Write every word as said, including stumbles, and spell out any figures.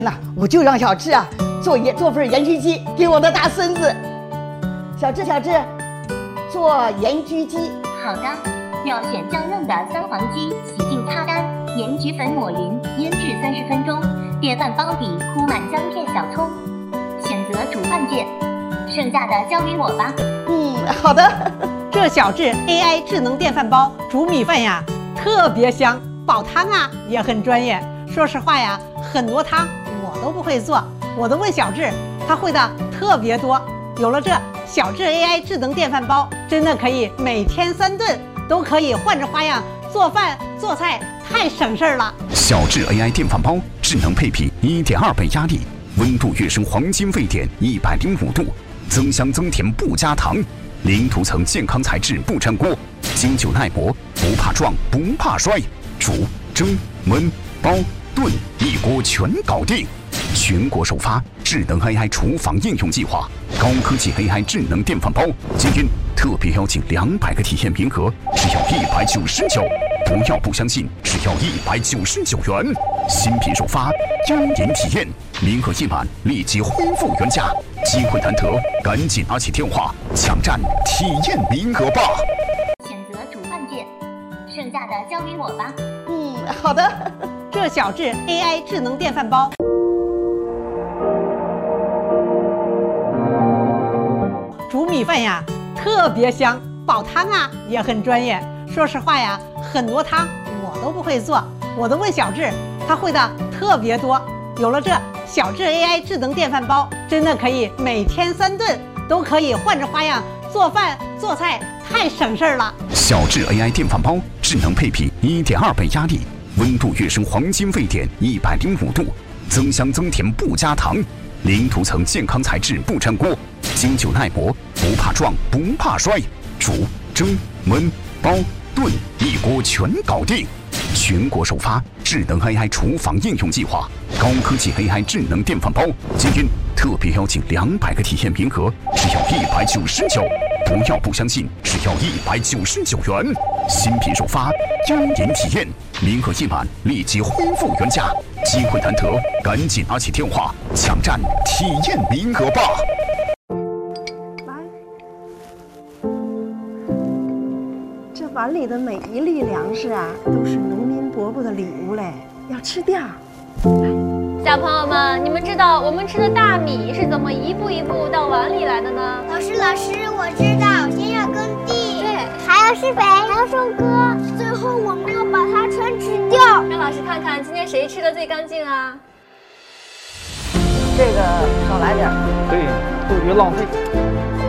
那我就让小智啊做盐做份盐焗鸡给我的大孙子。小智，小智，做盐焗鸡。 好的，要选较嫩的三黄鸡，洗净擦干，盐焗粉抹匀，腌制三十分钟。电饭煲底铺满姜片、小葱，选择煮饭键，剩下的交给我吧。 嗯，好的。 这小智 A I 智能电饭煲煮米饭呀，特别香，煲汤啊也很专业。说实话呀，很多汤我都不会做，我都问小智，他会的特别多。有了这小智 A I 智能电饭煲，真的可以每天三顿都可以换着花样做饭做菜，太省事儿了。 小智 A I 电饭煲智能配比 一点二 倍压力，温度跃升黄金沸点一百零五度，增香增甜不加糖，零涂层健康材质不粘锅，经久耐磨，不怕撞不怕摔，煮蒸焖煲炖一锅全搞定。全国首发智能 A I 厨房应用计划，高科技 A I 智能电饭煲，今天特别邀请两百个体验名额，只要一百九十九，不要不相信，只要一百九十九元。新品首发，邀您体验，名额一满立即恢复原价，机会难得，赶紧拿起电话抢占体验名额吧。 选择煮饭键，剩下的交给我吧。 嗯，好的。 这小智 A I 智能电饭煲。煮米饭呀，特别香，煲汤啊也很专业。说实话呀，很多汤我都不会做，我都问小智，他会的特别多。有了这小智 A I 智能电饭煲，真的可以每天三顿都可以换着花样做饭做菜，太省事儿了。 小智 A I 电饭煲智能配比 一点二 倍压力，温度跃升黄金沸点一百零五度，增香增甜不加糖，零涂层健康材质不粘锅，经久耐磨，不怕撞不怕摔，煮蒸焖煲炖一锅全搞定。全国首发智能 A I 厨房应用计划，高科技 A I 智能电饭煲，今天特别邀请两百个体验名额，只要一百九十九，不要不相信，只要一百九十九元。新品首发，邀您体验，名额一满立即恢复原价，机会难得，赶紧拿起电话抢占体验名额吧。 这碗里的每一粒粮食啊，都是农民伯伯的礼物嘞，要吃掉。 小朋友们，你们知道我们吃的大米是怎么一步一步到碗里来的呢？ 老师，老师，我知道，先要耕地，对，还要施肥，还要收割，最后我们要把它全吃掉。 让老师看看今天谁吃的最干净啊？ 这个少来点， 对，特别浪费。